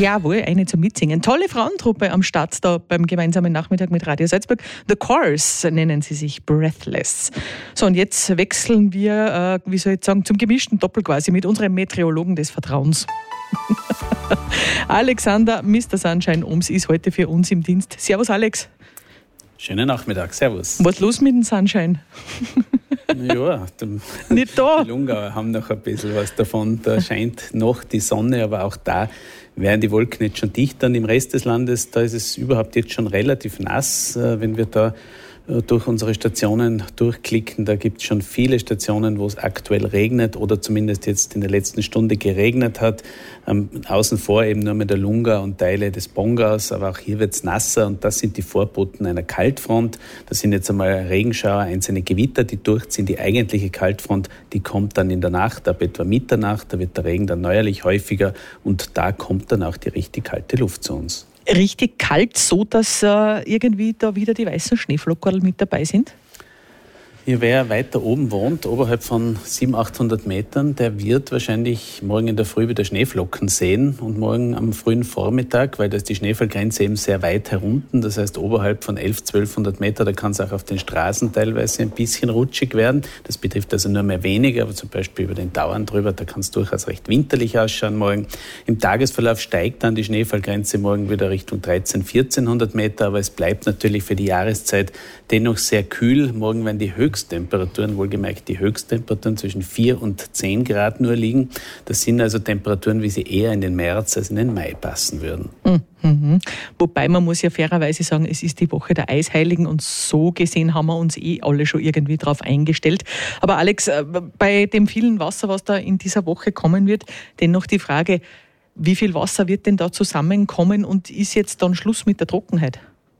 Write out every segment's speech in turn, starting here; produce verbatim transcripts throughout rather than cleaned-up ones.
Jawohl, eine zum Mitsingen. Tolle Frauentruppe am Start da beim gemeinsamen Nachmittag mit Radio Salzburg. The Chorus nennen sie sich, Breathless. So, und jetzt wechseln wir, äh, wie soll ich sagen, zum gemischten Doppel quasi mit unserem Meteorologen des Vertrauens. Alexander Mister Sunshine Ohms ist heute für uns im Dienst. Servus Alex. Schönen Nachmittag, servus. Was ist los mit dem Sunshine? Ja, dem, nicht da. Die Lungauer haben noch ein bisschen was davon. Da scheint noch die Sonne, aber auch da werden die Wolken jetzt schon dichter. Und im Rest des Landes, da ist es überhaupt jetzt schon relativ nass, wenn wir da durch unsere Stationen durchklicken. Da gibt es schon viele Stationen, wo es aktuell regnet oder zumindest jetzt in der letzten Stunde geregnet hat. Ähm, außen vor eben nur mit der Lunga und Teile des Bongaus, aber auch hier wird es nasser und das sind die Vorboten einer Kaltfront. Das sind jetzt einmal Regenschauer, einzelne Gewitter, die durchziehen. Die eigentliche Kaltfront, die kommt dann in der Nacht, ab etwa Mitternacht. Da wird der Regen dann neuerlich häufiger und da kommt dann auch die richtig kalte Luft zu uns. Richtig kalt, so dass äh, irgendwie da wieder die weißen Schneeflockerl mit dabei sind? Ja, wer weiter oben wohnt, oberhalb von siebenhundert, achthundert Metern, der wird wahrscheinlich morgen in der Früh wieder Schneeflocken sehen und morgen am frühen Vormittag, weil da ist die Schneefallgrenze eben sehr weit herunten, das heißt oberhalb von elfhundert, zwölfhundert Meter, da kann es auch auf den Straßen teilweise ein bisschen rutschig werden. Das betrifft also nur mehr wenige, aber zum Beispiel über den Tauern drüber, da kann es durchaus recht winterlich ausschauen morgen. Im Tagesverlauf steigt dann die Schneefallgrenze morgen wieder Richtung dreizehn, vierzehnhundert Meter, aber es bleibt natürlich für die Jahreszeit dennoch sehr kühl. Morgen werden die Höchsttemperaturen, wohlgemerkt die Höchsttemperaturen zwischen vier und zehn Grad nur liegen. Das sind also Temperaturen, wie sie eher in den März als in den Mai passen würden. Mhm. Wobei man muss ja fairerweise sagen, es ist die Woche der Eisheiligen und so gesehen haben wir uns eh alle schon irgendwie drauf eingestellt. Aber Alex, bei dem vielen Wasser, was da in dieser Woche kommen wird, dennoch die Frage, wie viel Wasser wird denn da zusammenkommen und ist jetzt dann Schluss mit der Trockenheit?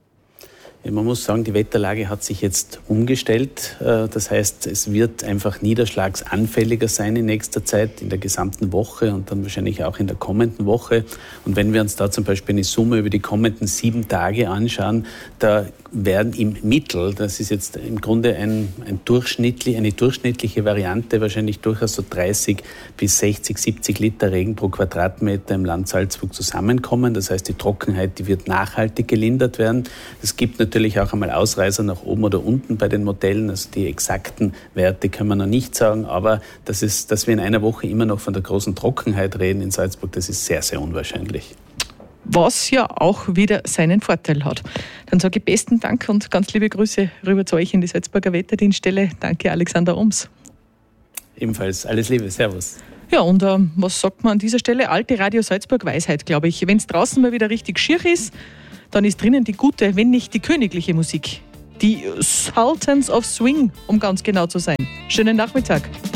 Ja, man muss sagen, die Wetterlage hat sich jetzt umgestellt. Das heißt, es wird einfach niederschlagsanfälliger sein in nächster Zeit, in der gesamten Woche und dann wahrscheinlich auch in der kommenden Woche. Und wenn wir uns da zum Beispiel eine Summe über die kommenden sieben Tage anschauen, da werden im Mittel, das ist jetzt im Grunde ein, ein durchschnittlich, eine durchschnittliche Variante, wahrscheinlich durchaus so dreißig bis sechzig, siebzig Liter Regen pro Quadratmeter im Land Salzburg zusammenkommen. Das heißt, die Trockenheit, die wird nachhaltig gelindert werden. Es gibt natürlich auch einmal Ausreißer nach oben oder unten bei den Modellen. Also die exakten Werte können wir noch nicht sagen, aber das ist, dass wir in einer Woche immer noch von der großen Trockenheit reden in Salzburg, das ist sehr, sehr unwahrscheinlich. Was ja auch wieder seinen Vorteil hat. Dann sage ich besten Dank und ganz liebe Grüße rüber zu euch in die Salzburger Wetterdienststelle. Danke, Alexander Ohms. Ebenfalls alles Liebe, Servus. Ja, und äh, was sagt man an dieser Stelle? Alte Radio Salzburg Weisheit, glaube ich. Wenn es draußen mal wieder richtig schier ist, dann ist drinnen die gute, wenn nicht die königliche Musik. Die Sultans of Swing, um ganz genau zu sein. Schönen Nachmittag.